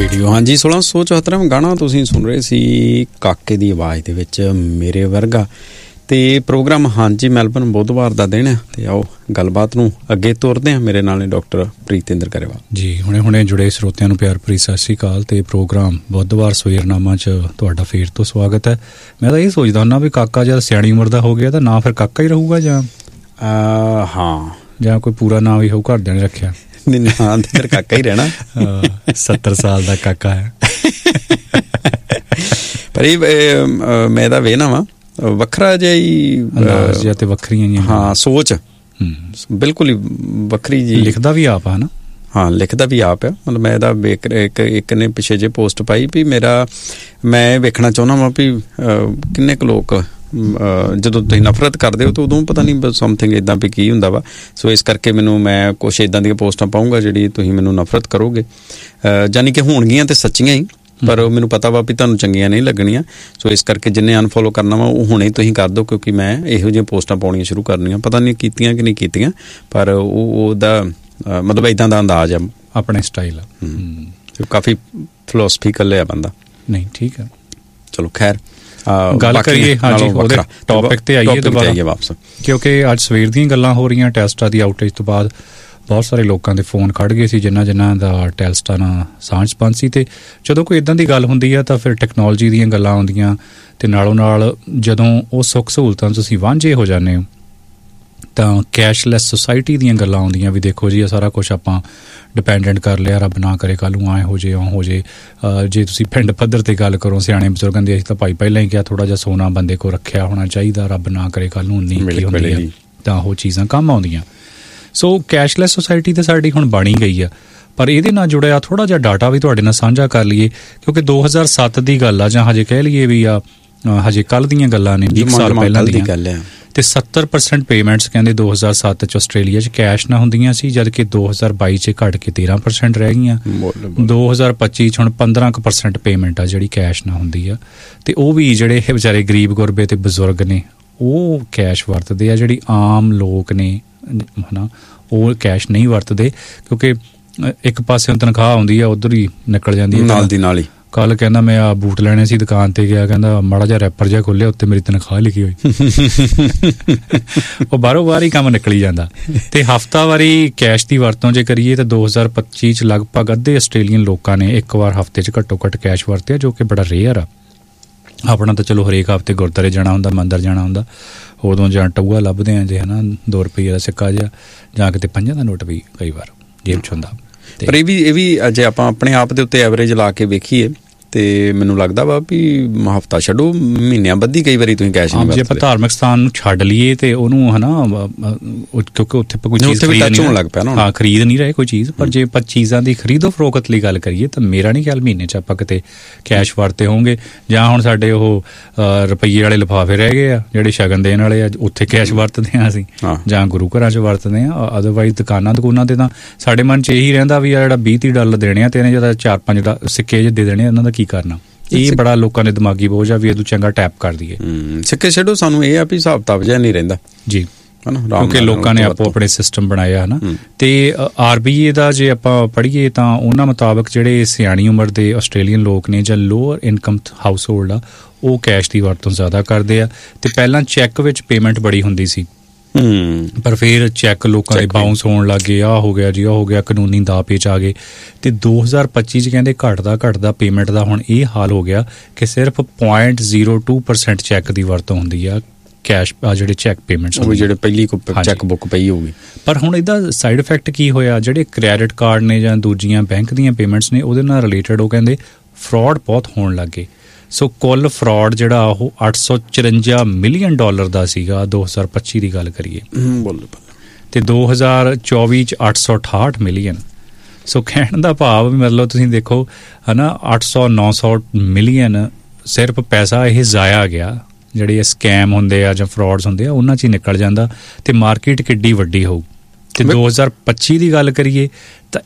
Radio. ਹਾਂਜੀ, 1674ਵਾਂ ਗਾਣਾ ਤੁਸੀਂ ਸੁਣ ਰਹੇ ਸੀ ਕਾਕੇ ਦੀ ਆਵਾਜ਼ ਦੇ ਵਿੱਚ, ਮੇਰੇ ਵਰਗਾ। ਤੇ ਪ੍ਰੋਗਰਾਮ ਹਾਂਜੀ ਮੈਲਬਨ ਬੁੱਧਵਾਰ ਦਾ ਦਿਨ ਹੈ, ਤੇ ਆਓ ਗੱਲਬਾਤ ਨੂੰ ਅੱਗੇ ਤੋਰਦੇ ਹਾਂ। ਮੇਰੇ ਨਾਲ ਨੇ ਡਾਕਟਰ ਪ੍ਰੀਤਿੰਦਰ ਗਰੇਵਾਲ ਜੀ। ਹੁਣੇ ਜੁੜੇ ਸਰੋਤਿਆਂ ਨੂੰ ਪਿਆਰ ਭਰੀ ਸਤਿ ਸ਼੍ਰੀ ਅਕਾਲ। ਤੇ ਪ੍ਰੋਗਰਾਮ ਬੁੱਧਵਾਰ ਸਵੇਰਨਾਮਾ 'ਚ ਤੁਹਾਡਾ ਫੇਰ ਤੋਂ ਸਵਾਗਤ ਹੈ। ਮੈਂ ਤਾਂ ਇਹ ਸੋਚਦਾ ਹੁੰਦਾ ਵੀ ਕਾਕਾ ਜਦ ਸਿਆਣੀ ਉਮਰ ਦਾ ਹੋ ਗਿਆ ਤਾਂ ਨਾ ਫਿਰ ਕਾਕਾ ਹੀ ਰਹੂਗਾ ਜਾਂ ਜਾਂ ਕੋਈ ਪੂਰਾ ਨਾਂ ਵੀ ਹੋਊ, ਘਰਦਿਆਂ ਨੇ ਰੱਖਿਆ? ਨਾਂ ਤੇ ਫਿਰ ਕਾਕਾ ਹੀ ਰਹਿਣਾ। 70 ਸਾਲ ਦਾ ਕਾਕਾ ਹੈ। ਪਰ ਮੈਂ ਤਾਂ ਵੇਖਣਾ ਵਾ ਵੱਖਰਾ ਜਿਹਾ ਹੀ ਤੇ ਵੱਖਰੀਆਂ ਹਾਂ ਸੋਚ ਬਿਲਕੁਲ ਹੀ ਵੱਖਰੀ ਜੀ। ਲਿਖਦਾ ਵੀ ਆਪ ਆ ਨਾ? ਹਾਂ, ਲਿਖਦਾ ਵੀ ਆਪ ਆ। ਮਤਲਬ ਮੈਂ ਇਹਦਾ ਇੱਕ ਨੇ ਪਿੱਛੇ ਜਿਹੇ ਪੋਸਟ ਪਾਈ ਵੀ ਮੈਂ ਵੇਖਣਾ ਚਾਹੁੰਦਾ ਵਾਂ ਵੀ ਕਿੰਨੇ ਕੁ ਲੋਕ ਜਦੋਂ ਤੁਸੀਂ ਨਫ਼ਰਤ ਕਰਦੇ ਹੋ ਤਾਂ ਉਦੋਂ ਪਤਾ ਨਹੀਂ ਸਮਥਿੰਗ ਇੱਦਾਂ ਵੀ ਕੀ ਹੁੰਦਾ ਵਾ। ਸੋ ਇਸ ਕਰਕੇ ਮੈਂ ਕੁਛ ਇੱਦਾਂ ਦੀਆਂ ਪੋਸਟਾਂ ਪਾਊਂਗਾ ਜਿਹੜੀ ਤੁਸੀਂ ਮੈਨੂੰ ਨਫ਼ਰਤ ਕਰੋਗੇ, ਯਾਨੀ ਕਿ ਹੋਣਗੀਆਂ ਤੇ ਸੱਚੀਆਂ ਹੀ, ਪਰ ਉਹ ਮੈਨੂੰ ਪਤਾ ਵਾ ਵੀ ਤੁਹਾਨੂੰ ਚੰਗੀਆਂ ਨਹੀਂ ਲੱਗਣੀਆਂ। ਸੋ ਇਸ ਕਰਕੇ ਜਿੰਨੇ ਅਨਫੋਲੋ ਕਰਨਾ ਵਾ ਉਹ ਹੁਣੇ ਤੁਸੀਂ ਕਰ ਦਿਓ, ਕਿਉਂਕਿ ਮੈਂ ਇਹੋ ਜਿਹੀਆਂ ਪੋਸਟਾਂ ਪਾਉਣੀਆਂ ਸ਼ੁਰੂ ਕਰਨੀਆਂ। ਪਤਾ ਨਹੀਂ ਕੀਤੀਆਂ ਕਿ ਨਹੀਂ ਕੀਤੀਆਂ, ਪਰ ਉਹਦਾ ਮਤਲਬ ਇੱਦਾਂ ਦਾ ਅੰਦਾਜ਼ ਆ, ਆਪਣੇ ਸਟਾਈਲ ਆ। ਕਾਫੀ ਫਿਲੋਸਫੀਕਲ ਆ ਬੰਦਾ। ਨਹੀਂ ਠੀਕ ਹੈ, ਚਲੋ ਖੈਰ ਗੱਲ ਕਰੀਏ। ਹਾਂਜੀ, ਉਹਦੇ ਟੌਪਿਕ ਤੇ ਆਈਏ ਦੁਬਾਰਾ ਵਾਪਸ, ਕਿਉਂਕਿ ਅੱਜ ਸਵੇਰ ਦੀਆਂ ਗੱਲਾਂ ਹੋ ਰਹੀਆਂ। ਟੈਲਸਟਾ ਦੀ ਆਊਟੇਜ ਤੋਂ ਬਾਅਦ ਬਹੁਤ ਸਾਰੇ ਲੋਕਾਂ ਦੇ ਫੋਨ ਖੜ੍ਹ ਗਏ ਸੀ ਜਿਨ੍ਹਾਂ ਦਾ ਟੈਲਸਟਾ ਨਾਲ ਸਾਂਝ ਪੰਜ ਸੀ। ਅਤੇ ਜਦੋਂ ਕੋਈ ਇੱਦਾਂ ਦੀ ਗੱਲ ਹੁੰਦੀ ਆ ਤਾਂ ਫਿਰ ਟੈਕਨੋਲੋਜੀ ਦੀਆਂ ਗੱਲਾਂ ਆਉਂਦੀਆਂ, ਅਤੇ ਨਾਲੋਂ ਨਾਲ ਜਦੋਂ ਉਹ ਸੁੱਖ ਸਹੂਲਤਾਂ ਤੁਸੀਂ ਵਾਂਝੇ ਹੋ ਜਾਂਦੇ ਹੋ ਤਾਂ ਕੈਸ਼ਲੈਸ ਸੁਸਾਇਟੀ ਦੀਆਂ ਗੱਲਾਂ ਆਉਂਦੀਆਂ ਵੀ ਦੇਖੋ ਜੀ ਇਹ ਸਾਰਾ ਕੁਛ ਆਪਾਂ ਡਿਪੈਂਡੈਂਟ ਕਰ ਲਿਆ, ਰੱਬ ਨਾ ਕਰੇ ਕੱਲ੍ਹ ਨੂੰ ਆਏ ਹੋ ਜੇ ਉਹ ਹੋ ਜੇ। ਜੇ ਤੁਸੀਂ ਪਿੰਡ ਪੱਧਰ 'ਤੇ ਗੱਲ ਕਰੋ, ਸਿਆਣੇ ਬਜ਼ੁਰਗਾਂ ਦੀ ਅਸੀਂ ਤਾਂ ਭਾਈ ਪਹਿਲਾਂ ਹੀ ਕਿਹਾ ਥੋੜ੍ਹਾ ਜਿਹਾ ਸੋਨਾ ਬੰਦੇ ਕੋਲ ਰੱਖਿਆ ਹੋਣਾ ਚਾਹੀਦਾ, ਰੱਬ ਨਾ ਕਰੇ ਕੱਲ੍ਹ ਨੂੰ ਨੀਂਦ ਹੁੰਦੀ ਆ ਤਾਂ ਉਹ ਚੀਜ਼ਾਂ ਕੰਮ ਆਉਂਦੀਆਂ। ਸੋ ਕੈਸ਼ਲੈਸ ਸੁਸਾਇਟੀ ਤਾਂ ਸਾਡੀ ਹੁਣ ਬਣ ਹੀ ਗਈ ਆ, ਪਰ ਇਹਦੇ ਨਾਲ ਜੁੜਿਆ ਥੋੜ੍ਹਾ ਜਿਹਾ ਡਾਟਾ ਵੀ ਤੁਹਾਡੇ ਨਾਲ ਸਾਂਝਾ ਕਰ ਲਈਏ, ਕਿਉਂਕਿ 2007 ਦੀ ਗੱਲ ਆ, ਜਾਂ ਹਜੇ ਕਹਿ ਲਈਏ ਵੀ ਆ ਹਜੇ ਕੱਲ੍ਹ ਦੀਆਂ ਗੱਲਾਂ ਨੇ, 20 ਸਾਲ ਪਹਿਲਾਂ ਦੀਆਂ ਗੱਲ ਹੈ। ਅਤੇ 70% ਪੇਮੈਂਟਸ ਕਹਿੰਦੇ 2007 'ਚ ਆਸਟ੍ਰੇਲੀਆ 'ਚ ਕੈਸ਼ ਨਾਲ ਹੁੰਦੀਆਂ ਸੀ, ਜਦ ਕਿ 2022 'ਚ ਘੱਟ ਕੇ 13% ਰਹਿ ਗਈਆਂ। 2025 'ਚ ਹੁਣ 15% ਪੇਮੈਂਟ ਆ ਜਿਹੜੀ ਕੈਸ਼ ਨਾਲ ਹੁੰਦੀ ਆ, ਅਤੇ ਉਹ ਵੀ ਜਿਹੜੇ ਇਹ ਵਿਚਾਰੇ ਗਰੀਬ ਗੁਰਬੇ ਅਤੇ ਬਜ਼ੁਰਗ ਨੇ ਉਹ ਕੈਸ਼ ਵਰਤਦੇ ਆ। ਜਿਹੜੀ ਆਮ ਲੋਕ ਨੇ ਹੈ ਨਾ ਉਹ ਕੈਸ਼ ਨਹੀਂ ਵਰਤਦੇ, ਕਿਉਂਕਿ ਇੱਕ ਪਾਸਿਓਂ ਤਨਖਾਹ ਆਉਂਦੀ ਆ, ਉੱਧਰ ਹੀ ਨਿਕਲ ਜਾਂਦੀ ਹੈ ਨਾਲ ਦੀ ਨਾਲ ਹੀ। ਕੱਲ੍ਹ ਕਹਿੰਦਾ ਮੈਂ ਆ ਬੂਟ ਲੈਣੇ ਸੀ, ਦੁਕਾਨ 'ਤੇ ਗਿਆ, ਕਹਿੰਦਾ ਮਾੜਾ ਜਿਹਾ ਰੈਪਰ ਜਿਹਾ ਖੋਲ੍ਹਿਆ, ਉੱਤੇ ਮੇਰੀ ਤਨਖਾਹ ਲਿਖੀ ਹੋਈ। ਉਹ ਬਾਹਰੋਂ ਬਾਹਰ ਹੀ ਕੰਮ ਨਿਕਲੀ ਜਾਂਦਾ। ਅਤੇ ਹਫ਼ਤਾਵਾਰੀ ਕੈਸ਼ ਦੀ ਵਰਤੋਂ ਜੇ ਕਰੀਏ ਤਾਂ 2025 'ਚ ਲਗਭਗ ਅੱਧੇ ਆਸਟ੍ਰੇਲੀਅਨ ਲੋਕਾਂ ਨੇ ਇੱਕ ਵਾਰ ਹਫ਼ਤੇ 'ਚ ਘੱਟੋ ਘੱਟ ਕੈਸ਼ ਵਰਤਿਆ, ਜੋ ਕਿ ਬੜਾ ਰੇਅਰ ਆ। ਆਪਣਾ ਤਾਂ ਚਲੋ ਹਰੇਕ ਹਫ਼ਤੇ ਗੁਰਦੁਆਰੇ ਜਾਣਾ ਹੁੰਦਾ, ਮੰਦਰ ਜਾਣਾ ਹੁੰਦਾ, ਉਦੋਂ ਜਾਂ ਟਊਆ ਲੱਭਦੇ ਆ ਜੇ ਹੈ ਨਾ 2 ਰੁਪਈਏ ਦਾ ਸਿੱਕਾ ਜਿਹਾ, ਜਾਂ ਕਿਤੇ 5 ਦਾ ਨੋਟ ਵੀ ਕਈ ਵਾਰ ਜੇਬ 'ਚ ਹੁੰਦਾ। ਪਰ ਇਹ ਵੀ ਜੇ ਆਪਾਂ ਆਪਣੇ ਆਪ ਦੇ ਉੱਤੇ ਐਵਰੇਜ ਲਾ ਕੇ ਵੇਖੀਏ ਤੇ ਮੈਨੂੰ ਲੱਗਦਾ ਵਾ ਵੀ ਹਫ਼ਤਾ ਛੱਡੋ ਮਹੀਨਿਆਂ ਬੱਧੀ ਕਈ ਵਾਰੀ ਤੁਸੀਂ ਕੈਸ਼ ਨਹੀਂ ਵਰਤਦੇ। ਜੇ ਆਪਾਂ ਧਾਰਮਿਕ ਸਥਾਨ ਨੂੰ ਛੱਡ ਲਈਏ ਤੇ ਉਹਨੂੰ ਹੈ ਨਾ, ਕਿਉਂਕਿ ਉੱਥੇ ਕੋਈ ਚੀਜ਼ ਹੋਣ ਲੱਗ ਪਿਆ ਨਾ, ਹਾਂ ਖਰੀਦ ਨਹੀਂ ਰਹੇ ਕੋਈ ਚੀਜ਼, ਪਰ ਜੇ ਆਪਾਂ ਚੀਜ਼ਾਂ ਦੀ ਖਰੀਦੋ ਫਰੋਖਤ ਲਈ ਗੱਲ ਕਰੀਏ ਤਾਂ ਮੇਰਾ ਨਹੀਂ ਖਿਆਲ ਮਹੀਨੇ 'ਚ ਆਪਾਂ ਕਿਤੇ ਕੈਸ਼ ਵਰਤੇ ਹੋਣਗੇ। ਜਾਂ ਹੁਣ ਸਾਡੇ ਉਹ ਰੁਪਈਏ ਵਾਲੇ ਲਿਫਾਫੇ ਰਹਿ ਗਏ ਆ ਜਿਹੜੇ ਸ਼ਗਨ ਦੇਣ ਵਾਲੇ ਆ, ਉੱਥੇ ਕੈਸ਼ ਵਰਤਦੇ ਹਾਂ ਅਸੀਂ, ਜਾਂ ਗੁਰੂ ਘਰਾਂ 'ਚ ਵਰਤਦੇ ਹਾਂ। ਅਦਰਵਾਈਜ਼ ਦੁਕਾਨਾਂ ਤੇ ਤਾਂ ਸਾਡੇ ਮਨ 'ਚ ਇਹੀ ਰਹਿੰਦਾ ਵੀ ਆ ਜਿਹੜਾ $20 ਦੇਣੇ ਆ ਤੇ ਇਹਨੇ ਜਦੋਂ 4-5 ਸਿੱਕੇ ਜਿਹੇ ਦੇ ਦੇਣੇ, ਇਹਨਾਂ ਦਾ ਕੀ ਕਰਨਾ। ਇਹ ਬੜਾ ਲੋਕਾਂ ਦੇ ਦਿਮਾਗੀ ਬੋਝ ਆ ਵੀ ਇਹਦੋਂ ਚੰਗਾ ਟੈਪ ਕਰ ਦਈਏ। ਸਿੱਕੇ ਛੱਡੋ, ਸਾਨੂੰ ਇਹ ਆ ਵੀ ਹਿਸਾਬ ਕਿਤਾਬ ਜਿਹਾ ਨਹੀਂ ਰਹਿੰਦਾ ਜੀ, ਕਿਉਂਕਿ ਲੋਕਾਂ ਨੇ ਆਪੋ ਆਪਣੇ ਸਿਸਟਮ ਬਣਾਇਆ ਹੈ ਨਾ। ਅਤੇ RBA ਦਾ ਜੇ ਆਪਾਂ ਪੜ੍ਹੀਏ ਤਾਂ ਉਹਨਾਂ ਮੁਤਾਬਕ ਜਿਹੜੇ ਸਿਆਣੀ ਉਮਰ ਦੇ ਆਸਟ੍ਰੇਲੀਅਨ ਲੋਕ ਨੇ ਜਾਂ ਲੋਅਰ ਇਨਕਮ ਹਾਊਸ ਹੋਲਡ ਆ, ਉਹ ਕੈਸ਼ ਦੀ ਵਰਤੋਂ ਜ਼ਿਆਦਾ ਕਰਦੇ ਆ। ਅਤੇ ਪਹਿਲਾਂ ਚੈੱਕ ਵਿੱਚ ਪੇਮੈਂਟ ਬੜੀ ਹੁੰਦੀ ਸੀ, ਪਰ ਫਿਰ ਚੈੱਕ ਲੋਕਾਂ ਦੇ ਬਾਊਂਸ ਹੋਣ ਲੱਗ ਗਏ, ਆਹ ਹੋ ਗਿਆ ਜੀ, ਆਹ ਹੋ ਗਿਆ, ਕਾਨੂੰਨੀ ਦਾਅ ਪੇਚ ਆ ਗਏ। ਅਤੇ 2025 'ਚ ਕਹਿੰਦੇ ਘਟਦਾ ਪੇਮੈਂਟ ਦਾ ਹੁਣ ਇਹ ਹਾਲ ਹੋ ਗਿਆ ਕਿ ਸਿਰਫ 0.02% ਚੈੱਕ ਦੀ ਵਰਤੋਂ ਹੁੰਦੀ ਆ। ਕੈਸ਼ ਜਿਹੜੇ ਚੈੱਕ ਪੇਮੈਂਟਸ ਜਿਹੜੇ ਪਹਿਲੀ ਚੈੱਕ ਬੁੱਕ ਪਈ ਹੋਊਗੀ। ਪਰ ਹੁਣ ਇਹਦਾ ਸਾਈਡ ਇਫੈਕਟ ਕੀ ਹੋਇਆ, ਜਿਹੜੇ ਕ੍ਰੈਡਿਟ ਕਾਰਡ ਨੇ ਜਾਂ ਦੂਜੀਆਂ ਬੈਂਕ ਦੀਆਂ ਪੇਮੈਂਟਸ ਨੇ ਉਹਦੇ ਨਾਲ ਰਿਲੇਟਡ ਉਹ ਕਹਿੰਦੇ ਫਰੋਡ ਬਹੁਤ ਹੋਣ ਲੱਗ ਗਏ। ਸੋ ਕੁੱਲ ਫਰੋਡ ਜਿਹੜਾ ਉਹ $854 ਮਿਲੀਅਨ ਦਾ ਸੀਗਾ 2025 ਦੀ ਗੱਲ ਕਰੀਏ, ਅਤੇ 2024 'ਚ 868 ਮਿਲੀਅਨ। ਸੋ ਕਹਿਣ ਦਾ ਭਾਵ ਵੀ ਮਤਲਬ ਤੁਸੀਂ ਦੇਖੋ ਹੈ ਨਾ 800-900 ਮਿਲੀਅਨ ਸਿਰਫ ਪੈਸਾ ਇਹ ਜ਼ਾਇਆ ਗਿਆ। ਜਿਹੜੇ ਇਹ ਸਕੈਮ ਹੁੰਦੇ ਆ ਜਾਂ ਫਰੋਡਸ ਹੁੰਦੇ ਆ ਉਹਨਾਂ 'ਚ ਹੀ ਨਿਕਲ ਜਾਂਦਾ, ਅਤੇ ਮਾਰਕੀਟ ਕਿੱਡੀ ਵੱਡੀ ਹੋਊ। ਅਤੇ 2025 ਦੀ ਗੱਲ ਕਰੀਏ ਤਾਂ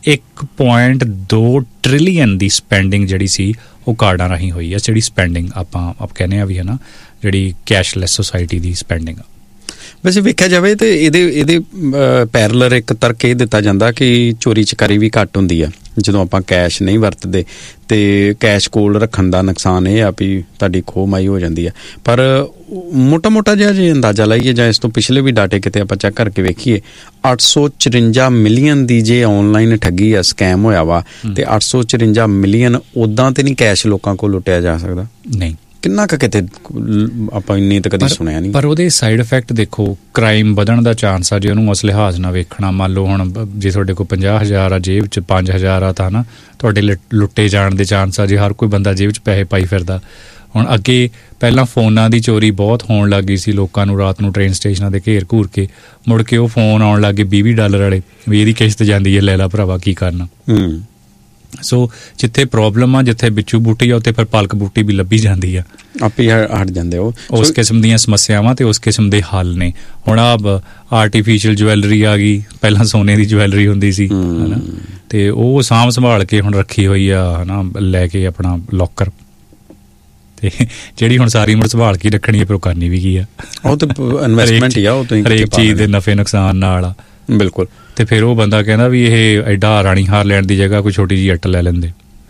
1.2 ਟ੍ਰਿਲੀਅਨ ਦੀ ਸਪੈਂਡਿੰਗ ਜਿਹੜੀ ਸੀ ਉਹ ਕਾਰਡਾਂ ਰਾਹੀਂ ਹੋਈ ਆ। ਜਿਹੜੀ ਸਪੈਂਡਿੰਗ ਆਪਾਂ ਕਹਿੰਦੇ ਆ ਵੀ ਹੈ ਨਾ ਜਿਹੜੀ ਕੈਸ਼ਲੈਸ ਸੁਸਾਇਟੀ ਦੀ ਸਪੈਂਡਿੰਗ ਆ। ਵੈਸੇ ਵੇਖਿਆ ਜਾਵੇ ਤੇ ਇਹਦੇ ਪੈਰਲਰ ਇੱਕ ਤਰਕ ਇਹ ਦਿੱਤਾ ਜਾਂਦਾ ਕਿ ਚੋਰੀ ਚਕਾਰੀ ਵੀ ਘੱਟ ਹੁੰਦੀ ਆ ਜਦੋਂ ਆਪਾਂ ਕੈਸ਼ ਨਹੀਂ ਵਰਤਦੇ, ਤੇ ਕੈਸ਼ ਕੋਲ ਰੱਖਣ ਦਾ ਨੁਕਸਾਨ ਇਹ ਆ ਵੀ ਤੁਹਾਡੀ ਖੋਹ ਮਾਈ ਹੋ ਜਾਂਦੀ ਆ। ਪਰ ਮੋਟਾ ਜਿਹਾ ਜੇ ਅੰਦਾਜ਼ਾ ਲਾਈਏ ਜਾਂ ਇਸ ਤੋਂ ਪਿਛਲੇ ਵੀ ਡਾਟੇ ਕਿਤੇ ਆਪਾਂ ਚੈੱਕ ਕਰਕੇ ਵੇਖੀਏ, 854 ਮਿਲੀਅਨ ਦੀ ਜੇ ਆਨਲਾਈਨ ਠੱਗੀ ਆ, ਸਕੈਮ ਹੋਇਆ ਵਾ, ਤੇ 854 ਮਿਲੀਅਨ ਉਦਾਂ ਤੇ ਨਹੀਂ ਕੈਸ਼ ਲੋਕਾਂ ਕੋਲ ਲੁੱਟਿਆ ਜਾ ਸਕਦਾ। ਨਹੀਂ, ਕਿੰਨਾ ਕੁ ਕਿਤੇ ਆਪਾਂ ਇੰਨੀ ਤਾਂ ਕਦੀ ਸੁਣਿਆ ਨਹੀਂ। ਪਰ ਉਹਦੇ ਸਾਈਡ ਇਫੈਕਟ ਦੇਖੋ, ਕ੍ਰਾਈਮ ਵਧਣ ਦਾ ਚਾਂਸ ਆ ਜੇ ਉਹਨੂੰ ਉਸ ਲਿਹਾਜ਼ ਨਾਲ ਵੇਖਣਾ। ਮੰਨ ਲਓ ਹੁਣ ਜੇ ਤੁਹਾਡੇ ਕੋਲ 50,000 ਆ, ਜੇਬ 'ਚ 5,000 ਆ, ਤਾਂ ਨਾ ਤੁਹਾਡੇ ਲੁੱਟੇ ਜਾਣ ਦੇ ਚਾਂਸ ਆ ਜੇ ਹਰ ਕੋਈ ਬੰਦਾ ਜੇਬ 'ਚ ਪੈਸੇ ਪਾਈ ਫਿਰਦਾ। ਹੁਣ ਅੱਗੇ ਪਹਿਲਾਂ ਫੋਨਾਂ ਦੀ ਚੋਰੀ ਬਹੁਤ ਹੋਣ ਲੱਗ ਗਈ ਸੀ, ਲੋਕਾਂ ਨੂੰ ਰਾਤ ਨੂੰ ਟ੍ਰੇਨ ਸਟੇਸ਼ਨਾਂ ਦੇ ਘੇਰ ਘੂਰ ਕੇ, ਮੁੜ ਕੇ ਉਹ ਫੋਨ ਆਉਣ ਲੱਗ ਗਏ $20 ਵਾਲੇ, ਵੀ ਇਹਦੀ ਕਿਸ਼ਤ ਜਾਂਦੀ ਹੈ, ਲੈ ਲਾ ਭਰਾਵਾ ਕੀ ਕਰਨਾ। ਸੋ ਜਿੱਥੇ ਪ੍ਰੋਬਲਮ ਆ, ਜਿੱਥੇ ਬਿੱਚੂ ਬੂਟੀ ਆ, ਉੱਥੇ ਫਿਰ ਪਲਕ ਬੂਟੀ ਵੀ ਲੱਭੀ ਜਾਂਦੀ ਆ, ਆਪੇ ਹਟ ਜਾਂਦੇ ਉਹ। ਉਸ ਕਿਸਮ ਦੀਆਂ ਸਮੱਸਿਆਵਾਂ ਤੇ ਉਸ ਕਿਸਮ ਦੇ ਹੱਲ ਨੇ। ਹੁਣ ਆਰਟੀਫਿਸ਼ੀਅਲ ਜਵੈਲਰੀ ਆ ਗਈ, ਪਹਿਲਾਂ ਸੋਨੇ ਦੀ ਜਵੈਲਰੀ ਹੁੰਦੀ ਸੀ ਹਨਾ, ਤੇ ਉਹ ਸਾਂਭ ਸੰਭਾਲ ਕੇ ਹੁਣ ਰੱਖੀ ਹੋਈ ਆ ਹਨਾ, ਲੈ ਕੇ ਆਪਣਾ ਲੋਕਰ, ਤੇ ਜਿਹੜੀ ਹੁਣ ਸਾਰੀ ਉਮਰ ਸੰਭਾਲ ਕੇ ਰੱਖਣੀ ਹੈ, ਪਰ ਉਹ ਕਰਨੀ ਵੀ ਕੀ ਆ, ਉਹ ਤੇ ਇਨਵੈਸਟਮੈਂਟ ਹੀ ਆ, ਉਹ ਹਰੇਕ ਚੀਜ਼ ਦੇ ਨਫੇ ਨੁਕਸਾਨ ਨਾਲ ਆ। ਬਿਲਕੁਲ। ਤੇ ਫਿਰ ਉਹ ਬੰਦਾ ਕਹਿੰਦਾ ਵੀ ਇਹ ਐਡਾ ਰਾਣੀ ਹਾਰ ਲੈਣ ਦੀ ਜਗ੍ਹਾ ਕੋਈ ਛੋਟੀ ਜਿਹੀ ਇੱਟ ਲੈ ਲੈਂਦੇ।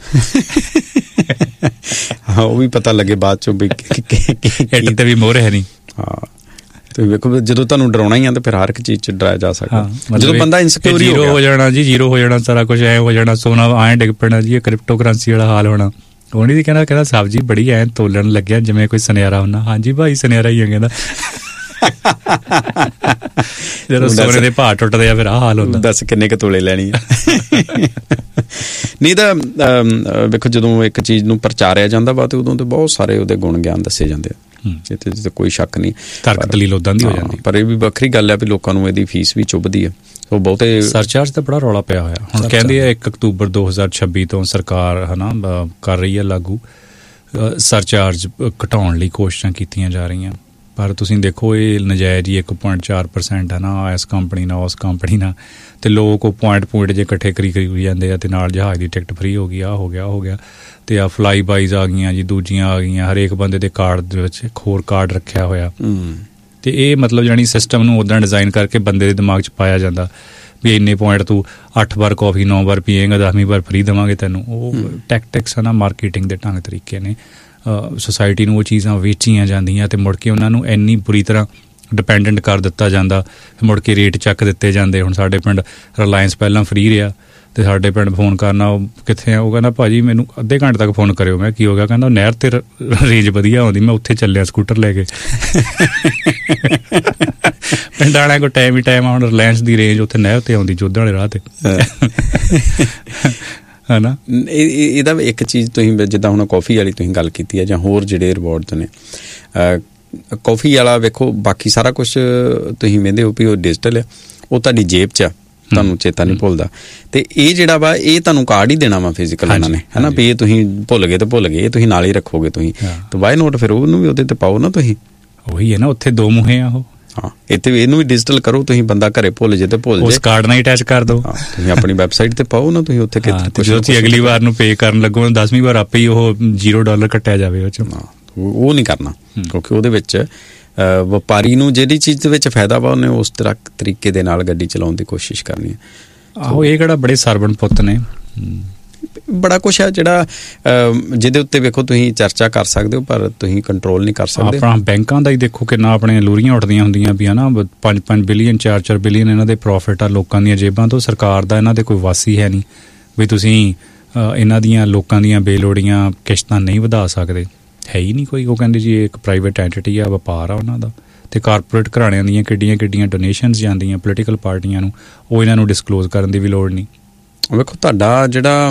ਹਾਂ, ਉਹ ਵੀ ਪਤਾ ਲੱਗੇ ਬਾਅਦ ਚੋਂ ਵੀ ਇੱਟ ਤੇ ਵੀ ਮੋਹਰ ਹੈ ਨਹੀਂ। ਹਾਂ, ਤੇ ਵੇਖੋ ਜਦੋਂ ਤੁਹਾਨੂੰ ਡਰਾਉਣਾ ਹੀ ਆ ਤਾਂ ਫਿਰ ਹਰ ਇੱਕ ਚੀਜ਼ 'ਚ ਡਰਾਇਆ ਜਾ ਸਕਦਾ। ਜਦੋਂ ਬੰਦਾ ਇਨਸਿਕਿਉਰ ਹੋ ਜਾਣਾ ਜੀ, ਜ਼ੀਰੋ ਹੋ ਜਾਣਾ, ਸਾਰਾ ਕੁਝ ਐਂ ਹੋ ਜਾਣਾ, ਸੋਨਾ ਐਂ ਡਿੱਗ ਪੈਣਾ ਜੀ, ਕ੍ਰਿਪਟੋ ਕਰੰਸੀ ਵਾਲਾ ਹਾਲ ਹੋਣਾ। ਉਹ ਨਹੀਂ ਕਹਿੰਦਾ ਸਬਜ਼ੀ ਬੜੀ ਐਂ ਤੋਲਣ ਲੱਗਿਆ ਜਿਵੇਂ ਕੋਈ ਸੁਨਿਆਰਾ ਹੁੰਦਾ। ਹਾਂਜੀ ਭਾਈ ਸੁਨਿਆਰਾ ਹੀ ਆ, ਕਹਿੰਦਾ ਜਦੋਂ ਸੋਨੇ ਦੇ ਭਾਅ ਟੁੱਟਦੇ ਆ ਫਿਰ ਆਹ ਹਾਲ ਹੁੰਦਾ। ਦੱਸ ਕਿੰਨੇ ਕੁ ਤੋਲੇ ਲੈਣੀ ਆ। ਨਹੀਂ ਤਾਂ ਵੇਖੋ, ਜਦੋਂ ਇੱਕ ਚੀਜ਼ ਨੂੰ ਪ੍ਰਚਾਰਿਆ ਜਾਂਦਾ ਵਾ ਤੇ ਉਦੋਂ ਤੇ ਬਹੁਤ ਸਾਰੇ ਉਹਦੇ ਗੁਣ ਗਿਆਨ ਦੱਸੇ ਜਾਂਦੇ ਆ, ਜਿੱਥੇ ਕੋਈ ਸ਼ੱਕ ਨਹੀਂ, ਤਰਕ ਦਲੀਲ ਉਦਾਂ ਦੀ ਹੋ ਜਾਂਦੀ। ਪਰ ਇਹ ਵੀ ਵੱਖਰੀ ਗੱਲ ਆ ਵੀ ਲੋਕਾਂ ਨੂੰ ਇਹਦੀ ਫੀਸ ਵੀ ਚੁੱਭਦੀ ਆ। ਉਹ ਬਹੁਤੇ ਸਰਚਾਰਜ ਤਾਂ ਬੜਾ ਰੌਲਾ ਪਿਆ ਹੋਇਆ। ਹੁਣ ਕਹਿੰਦੇ ਆ 1 ਅਕਤੂਬਰ 2026 ਤੋਂ ਸਰਕਾਰ ਹਨਾ ਕਰ ਰਹੀ ਹੈ ਲਾਗੂ, ਸਰਚਾਰਜ ਘਟਾਉਣ ਲਈ ਕੋਸ਼ਿਸ਼ਾਂ ਕੀਤੀਆਂ ਜਾ ਰਹੀਆਂ। ਪਰ ਤੁਸੀਂ ਦੇਖੋ ਇਹ ਨਜਾਇਜ਼ ਹੀ 1.4% ਹੈ ਨਾ, ਇਸ ਕੰਪਨੀ ਨਾਲ ਉਸ ਕੰਪਨੀ ਨਾਲ, ਤੇ ਲੋਕ ਉਹ ਪੁਆਇੰਟ ਜੇ ਇਕੱਠੇ ਕਰੀ ਜਾਂਦੇ ਆ, ਤੇ ਨਾਲ ਜਹਾਜ਼ ਦੀ ਟਿਕਟ ਫਰੀ ਹੋ ਗਈ, ਆਹ ਹੋ ਗਿਆ, ਤੇ ਆ ਫਲਾਈ ਬਾਈਜ਼ ਆ ਗਈਆਂ ਜੀ, ਦੂਜੀਆਂ ਆ ਗਈਆਂ, ਹਰੇਕ ਬੰਦੇ ਦੇ ਕਾਰਡ ਦੇ ਵਿੱਚ ਇੱਕ ਹੋਰ ਕਾਰਡ ਰੱਖਿਆ ਹੋਇਆ। ਤੇ ਇਹ ਮਤਲਬ ਜਾਣੀ ਸਿਸਟਮ ਨੂੰ ਉੱਦਾਂ ਡਿਜ਼ਾਈਨ ਕਰਕੇ ਬੰਦੇ ਦੇ ਦਿਮਾਗ 'ਚ ਪਾਇਆ ਜਾਂਦਾ ਵੀ ਇੰਨੇ ਪੁਆਇੰਟ ਤੂੰ 8 ਵਾਰ ਕੌਫੀ 9 ਵਾਰ ਪੀਏਂਗਾ, 10ਵੀਂ ਵਾਰ ਫਰੀ ਦੇਵਾਂਗੇ ਤੈਨੂੰ। ਉਹ ਟੈਕਟਿਕਸ ਆ ਨਾ, ਮਾਰਕੀਟਿੰਗ ਦੇ ਢੰਗ ਤਰੀਕੇ ਨੇ। ਸੋਸਾਇਟੀ ਨੂੰ ਉਹ ਚੀਜ਼ਾਂ ਵੇਚੀਆਂ ਜਾਂਦੀਆਂ ਤੇ ਮੁੜ ਕੇ ਉਹਨਾਂ ਨੂੰ ਇੰਨੀ ਬੁਰੀ ਤਰ੍ਹਾਂ ਡਿਪੈਂਡੈਂਟ ਕਰ ਦਿੱਤਾ ਜਾਂਦਾ, ਮੁੜ ਕੇ ਰੇਟ ਚੱਕ ਦਿੱਤੇ ਜਾਂਦੇ। ਹੁਣ ਸਾਡੇ ਪਿੰਡ ਰਿਲਾਇੰਸ ਪਹਿਲਾਂ ਫਰੀ ਰਿਹਾ, ਤੇ ਸਾਡੇ ਪਿੰਡ ਫੋਨ ਕਰਨਾ, ਉਹ ਕਿੱਥੇ ਆ, ਉਹ ਕਹਿੰਦਾ ਭਾਜੀ ਮੈਨੂੰ ਅੱਧੇ ਘੰਟੇ ਤੱਕ ਫੋਨ ਕਰਿਓ। ਮੈਂ ਕੀ ਹੋ ਗਿਆ? ਕਹਿੰਦਾ ਨਹਿਰ ਤੇ ਰੇਂਜ ਵਧੀਆ ਆਉਂਦੀ, ਮੈਂ ਉੱਥੇ ਚੱਲਿਆ ਸਕੂਟਰ ਲੈ ਕੇ। ਪਿੰਡ ਵਾਲਿਆਂ ਕੋਲ ਟਾਈਮ ਹੀ ਟਾਈਮ ਆ, ਹੁਣ ਰਿਲਾਇੰਸ ਦੀ ਰੇਂਜ ਉੱਥੇ ਨਹਿਰ ਤੇ ਆਉਂਦੀ, ਜੋਧਾਂ ਵਾਲੇ ਰਾਹ ਤੇ ਹੈ ਨਾ। ਇਹਦਾ ਇੱਕ ਚੀਜ਼ ਤੁਸੀਂ ਜਿੱਦਾਂ ਹੁਣ ਕੌਫੀ ਵਾਲੀ ਤੁਸੀਂ ਗੱਲ ਕੀਤੀ ਹੈ, ਜਾਂ ਹੋਰ ਜਿਹੜੇ ਰਿਵਾਰਡਸ ਨੇ, ਕੌਫੀ ਵਾਲਾ ਵੇਖੋ, ਬਾਕੀ ਸਾਰਾ ਕੁਛ ਤੁਸੀਂ ਵੇਖਦੇ ਹੋ ਵੀ ਉਹ ਡਿਜੀਟਲ ਆ, ਉਹ ਤੁਹਾਡੀ ਜੇਬ 'ਚ ਆ, ਤੁਹਾਨੂੰ ਚੇਤਾ ਨਹੀਂ ਭੁੱਲਦਾ। ਤੇ ਇਹ ਜਿਹੜਾ ਵਾ ਇਹ ਤੁਹਾਨੂੰ ਕਾਰਡ ਹੀ ਦੇਣਾ ਵਾ ਫਿਜ਼ੀਕਲ ਉਹਨਾਂ ਨੇ, ਹੈ ਨਾ, ਵੀ ਇਹ ਤੁਸੀਂ ਭੁੱਲ ਗਏ ਤੇ ਭੁੱਲ ਗਏ, ਇਹ ਤੁਸੀਂ ਨਾਲ ਹੀ ਰੱਖੋਗੇ ਤੁਸੀਂ, ਤੇ ਵਾਈ ਨੋਟ ਫਿਰ ਉਹਨੂੰ ਵੀ ਉਹਦੇ ਤੇ ਪਾਓ ਨਾ ਤੁਸੀਂ। ਉਹੀ ਹੈ ਨਾ, ਉੱਥੇ ਦੋ ਮੂੰਹੇ ਆ ਉਹ। ਹਾਂ, ਇੱਥੇ ਇਹਨੂੰ ਵੀ ਡਿਜੀਟਲ ਕਰੋ ਤੁਸੀਂ, ਬੰਦਾ ਘਰੇ ਭੁੱਲ ਜੇ ਤੇ ਭੁੱਲ ਜੇ, ਉਸ ਕਾਰਡ ਨਾਲ ਅਟੈਚ ਕਰ ਦਿਓ। ਤੁਸੀਂ ਆਪਣੀ ਵੈਬਸਾਈਟ ਤੇ ਪਾਓ ਨਾ ਤੁਸੀਂ, ਉੱਥੇ ਜਦੋਂ ਤੁਸੀਂ ਅਗਲੀ ਵਾਰ ਨੂੰ ਪੇ ਕਰਨ ਲੱਗੋ 10ਵੀਂ ਵਾਰ ਆਪੇ ਹੀ ਉਹ $0 ਕੱਟਿਆ ਜਾਵੇ ਉਹ 'ਚ। ਉਹ ਨਹੀਂ ਕਰਨਾ, ਕਿਉਂਕਿ ਉਹਦੇ ਵਿੱਚ ਵਪਾਰੀ ਨੂੰ ਜਿਹੜੀ ਚੀਜ਼ ਦੇ ਵਿੱਚ ਫਾਇਦਾ ਵਾ ਉਹਨੇ ਉਸ ਤਰੀਕੇ ਦੇ ਨਾਲ ਗੱਡੀ ਚਲਾਉਣ ਦੀ ਕੋਸ਼ਿਸ਼ ਕਰਨੀ ਹੈ। ਆਹੋ, ਇਹ ਕਿਹੜਾ ਬੜੇ ਸਰਵਣ ਪੁੱਤ ਨੇ, ਬੜਾ ਕੁਛ ਹੈ ਜਿਹੜਾ ਜਿਹਦੇ ਉੱਤੇ ਵੇਖੋ ਤੁਸੀਂ ਚਰਚਾ ਕਰ ਸਕਦੇ ਹੋ, ਪਰ ਤੁਸੀਂ ਕੰਟਰੋਲ ਨਹੀਂ ਕਰ ਸਕਦੇ। ਆਪਣਾ ਬੈਂਕਾਂ ਦਾ ਹੀ ਦੇਖੋ ਕਿੰਨਾ ਆਪਣੇ ਲੂਰੀਆਂ ਉੱਠਦੀਆਂ ਹੁੰਦੀਆਂ ਵੀ, ਹੈ ਨਾ, 5-5 ਬਿਲੀਅਨ 4-4 ਬਿਲੀਅਨ ਇਹਨਾਂ ਦੇ ਪ੍ਰੋਫਿਟ ਆ ਲੋਕਾਂ ਦੀਆਂ ਜੇਬਾਂ ਤੋਂ। ਸਰਕਾਰ ਦਾ ਇਹਨਾਂ ਦੇ ਕੋਈ ਵਾਸੀ ਹੈ ਨਹੀਂ ਵੀ ਤੁਸੀਂ ਇਹਨਾਂ ਦੀਆਂ ਲੋਕਾਂ ਦੀਆਂ ਬੇਲੋੜੀਆਂ ਕਿਸ਼ਤਾਂ ਨਹੀਂ ਵਧਾ ਸਕਦੇ, ਹੈ ਹੀ ਨਹੀਂ ਕੋਈ। ਉਹ ਕਹਿੰਦੇ ਜੀ ਇਹ ਇੱਕ ਪ੍ਰਾਈਵੇਟ ਐਂਟੀਟੀ ਆ, ਵਪਾਰ ਆ ਉਹਨਾਂ ਦਾ, ਤੇ ਕਾਰਪੋਰੇਟ ਘਰਾਣਿਆਂ ਦੀਆਂ ਕਿੱਡੀਆਂ ਡੋਨੇਸ਼ਨਸ ਜਾਂਦੀਆਂ ਪੋਲੀਟੀਕਲ ਪਾਰਟੀਆਂ ਨੂੰ, ਉਹ ਇਹਨਾਂ ਨੂੰ ਡਿਸਕਲੋਜ਼ ਕਰਨ ਦੀ ਵੀ ਲੋੜ ਨਹੀਂ। ਵੇਖੋ ਤੁਹਾਡਾ ਜਿਹੜਾ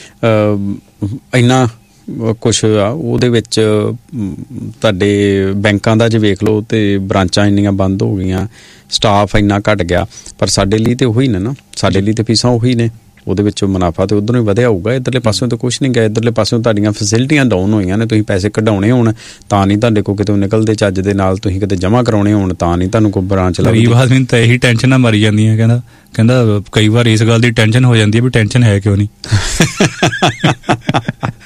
ਇੰਨਾ ਕੁਛ ਆ ਉਹਦੇ ਵਿੱਚ ਤੁਹਾਡੇ ਬੈਂਕਾਂ ਦਾ ਜੇ ਵੇਖ ਲਓ ਤੇ ਬ੍ਰਾਂਚਾਂ ਇੰਨੀਆਂ ਬੰਦ ਹੋ ਗਈਆਂ, ਸਟਾਫ ਇੰਨਾ ਘੱਟ ਗਿਆ, ਪਰ ਸਾਡੇ ਲਈ ਤੇ ਉਹੀ ਨੇ ਨਾ, ਸਾਡੇ ਲਈ ਤੇ ਫੀਸਾਂ ਉਹੀ ਨੇ, ਉਹਦੇ ਵਿੱਚੋਂ ਮੁਨਾਫਾ ਤੇ ਉਧਰੋਂ ਹੀ ਵਧਿਆ ਹੋਊਗਾ। ਇੱਧਰਲੇ ਪਾਸਿਓਂ ਤਾਂ ਕੁਛ ਨਹੀਂ ਗਿਆ, ਇੱਧਰਲੇ ਪਾਸਿਓਂ ਤੁਹਾਡੀਆਂ ਫੈਸਿਲਿਟੀਆਂ ਡਾਊਨ ਹੋਈਆਂ ਨੇ, ਤੁਸੀਂ ਪੈਸੇ ਕਢਾਉਣੇ ਹੋਣ ਤਾਂ ਨਹੀਂ ਤੁਹਾਡੇ ਕੋਲ ਕਿਤੇ ਨਿਕਲਦੇ ਚੱਜ ਦੇ ਨਾਲ, ਤੁਸੀਂ ਕਿਤੇ ਜਮ੍ਹਾਂ ਕਰਾਉਣੇ ਹੋਣ ਤਾਂ ਨਹੀਂ ਤੁਹਾਨੂੰ ਕੋਈ ਬ੍ਰਾਂਚ ਲੱਗਦੀ। ਗਰੀਬ ਆਦਮੀ ਤਾਂ ਇਹੀ ਟੈਨਸ਼ਨਾਂ ਮਾਰੀ ਜਾਂਦੀਆਂ, ਕਹਿੰਦਾ ਕਈ ਵਾਰ ਇਸ ਗੱਲ ਦੀ ਟੈਨਸ਼ਨ ਹੋ ਜਾਂਦੀ ਹੈ ਵੀ ਟੈਨਸ਼ਨ ਹੈ ਕਿਉਂ ਨਹੀਂ।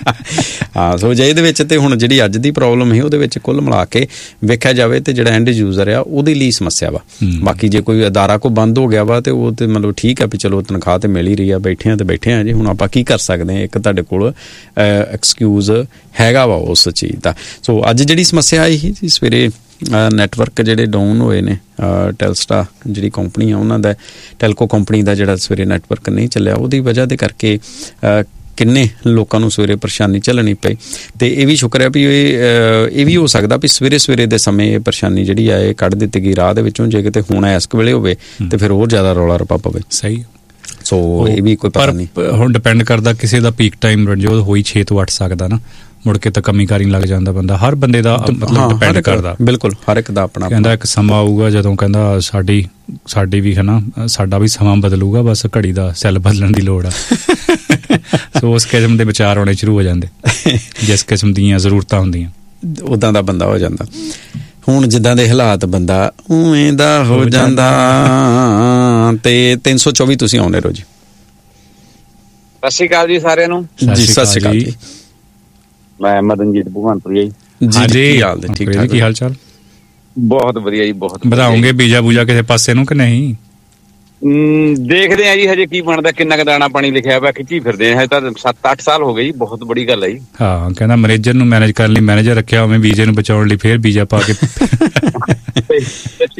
ਹਾਂ, ਸੋ ਜੇ ਇਹਦੇ ਵਿੱਚ ਤੇ ਹੁਣ ਜਿਹੜੀ ਅੱਜ ਦੀ ਪ੍ਰੋਬਲਮ ਹੈ ਉਹਦੇ ਵਿੱਚ ਕੁੱਲ ਮਿਲਾ ਕੇ ਵੇਖਿਆ ਜਾਵੇ ਤੇ ਜਿਹੜਾ ਐਂਡ ਯੂਜ਼ਰ ਆ ਉਹਦੇ ਲਈ ਸਮੱਸਿਆ ਵਾ। ਬਾਕੀ ਜੇ ਕੋਈ ਅਦਾਰਾ ਕੋ ਬੰਦ ਹੋ ਗਿਆ ਵਾ ਤੇ ਉਹ ਤੇ ਮਤਲਬ ਠੀਕ ਆ ਵੀ ਚਲੋ ਤਨਖਾਹ ਤੇ ਮਿਲ ਹੀ ਰਹੀ ਆ, ਬੈਠੇ ਆ ਤੇ ਬੈਠੇ ਆ ਜੀ, ਹੁਣ ਆਪਾਂ ਕੀ ਕਰ ਸਕਦੇ ਹਾਂ, ਇੱਕ ਤੁਹਾਡੇ ਕੋਲ ਐਕਸਕਿਊਜ਼ ਹੈਗਾ ਵਾ ਉਸ ਚੀਜ਼ ਦਾ। ਸੋ ਅੱਜ ਜਿਹੜੀ ਸਮੱਸਿਆ ਆਈ ਸੀ ਜੀ, ਸਵੇਰੇ ਨੈਟਵਰਕ ਜਿਹੜੇ ਡਾਊਨ ਹੋਏ ਨੇ, ਟੈਲਸਟਾ ਜਿਹੜੀ ਕੰਪਨੀ ਆ ਉਹਨਾਂ ਦਾ, ਟੈਲਕੋ ਕੰਪਨੀ ਦਾ ਜਿਹੜਾ ਸਵੇਰੇ ਨੈਟਵਰਕ ਨਹੀਂ ਚੱਲਿਆ, ਉਹਦੀ ਵਜ੍ਹਾ ਦੇ ਕਰਕੇ ਕਿੰਨੇ ਲੋਕਾਂ ਨੂੰ ਸਵੇਰੇ ਪਰੇਸ਼ਾਨੀ ਝੱਲਣੀ ਪਈ। ਤੇ ਇਹ ਵੀ ਸ਼ੁਕਰ ਹੈ ਵੀ ਇਹ ਵੀ ਹੋ ਸਕਦਾ ਵੀ ਸਵੇਰੇ ਸਵੇਰੇ ਦੇ ਸਮੇਂ ਇਹ ਪਰੇਸ਼ਾਨੀ ਜਿਹੜੀ ਆ ਇਹ ਕੱਢ ਦਿੱਤੀ ਗਈ ਰਾਹ ਦੇ ਵਿੱਚੋਂ। ਜੇ ਕਿਤੇ ਹੁਣ ਇਸ ਵੇਲੇ ਹੋਵੇ ਤੇ ਫਿਰ ਹੋਰ ਜ਼ਿਆਦਾ ਰੌਲਾ ਰੱਪਾ ਪਵੇ। ਸਹੀ। ਸੋ ਇਹ ਵੀ ਕੋਈ ਪਤਾ ਨਹੀਂ, ਹੁਣ ਡਿਪੈਂਡ ਕਰਦਾ ਕਿਸੇ ਦਾ ਪੀਕ ਟਾਈਮ ਰਣਜੋਤ ਹੋਈ 6 ਤੋਂ 8 ਸਕਦਾ ਨਾ, ਮੁੜ ਕੇ ਤਾਂ ਕਮੀ ਕਾਰੀ ਲੱਗ ਜਾਂਦਾ ਬੰਦਾ। ਹਰ ਬੰਦੇ ਦਾ ਮਤਲਬ ਡਿਪੈਂਡ ਕਰਦਾ, ਬਿਲਕੁਲ ਹਰ ਇੱਕ ਦਾ ਆਪਣਾ। ਕਹਿੰਦਾ ਇੱਕ ਸਮਾਂ ਆਊਗਾ ਜਦੋਂ ਕਹਿੰਦਾ ਸਾਡੀ ਵੀ ਹੈ ਨਾ, ਸਾਡਾ ਵੀ ਸਮਾਂ ਬਦਲੂਗਾ, ਬਸ ਘੜੀ ਦਾ ਸੈੱਲ ਬਦਲਣ ਦੀ ਲੋੜ ਆ। ਸੋ ਉਸ ਕਿਸਮ ਦੇ ਵਿਚਾਰ ਆਉਣੇ ਸ਼ੁਰੂ ਹੋ ਜਾਂਦੇ, ਜਿਸ ਕਿਸਮ ਦੀਆਂ ਜ਼ਰੂਰਤਾਂ ਹੁੰਦੀਆਂ ਉੱਦਾਂ ਦਾ ਬੰਦਾ ਹੋ ਜਾਂਦਾ। ਹੁਣ ਜਿੱਦਾਂ ਦੇ ਹਾਲਾਤ ਬੰਦਾ ਉਵੇਂ ਦਾ ਹੋ ਜਾਂਦਾ। ਤੇ 324 ਤੁਸੀਂ ਆਉਂਦੇ ਰਹੋ ਜੀ। ਸਤਿ ਸ਼੍ਰੀ ਅਕਾਲ ਜੀ ਸਾਰਿਆਂ ਨੂੰ। ਜੀ ਸਤਿ ਸ਼੍ਰੀ ਅਕਾਲ ਜੀ। ਮੈਂ ਮਦਨਜੀਤ ਭਗਵਾਨਪੁਰੀਆ ਜੀ। ਕੀ ਹਾਲ ਚਾਲ? ਬਹੁਤ ਵਧੀਆ ਜੀ, ਬਹੁਤ। ਵਧਾਉਂਗੇ ਬੀਜਾ ਬੂਜਾ ਕਿਸੇ ਪਾਸੇ ਨੂੰ ਕਿ ਨਹੀਂ? ਦੇਖਦੇ ਆ ਜੀ ਹਜੇ ਕੀ ਬਣਦਾ, ਕਿੰਨਾ ਕੁ ਦਾਣਾ ਪਾਣੀ ਲਿਖਿਆ ਵਾ, ਖਿੱਚੀ ਫਿਰਦੇ ਆ। ਹਜੇ ਤਾਂ 7-8 ਸਾਲ ਹੋ ਗਏ ਜੀ, ਬਹੁਤ ਬੜੀ ਗੱਲ ਹੈ ਜੀ। ਹਾਂ, ਕਹਿੰਦਾ ਮੈਨੇਜਰ ਨੂੰ ਮੈਨੇਜ ਕਰਨ ਲਈ ਮੈਨੇਜਰ ਰੱਖਿਆ, ਉਵੇਂ ਬੀਜੇ ਨੂੰ ਬਚਾਉਣ ਲਈ ਫੇਰ ਬੀਜਾ ਪਾ ਕੇ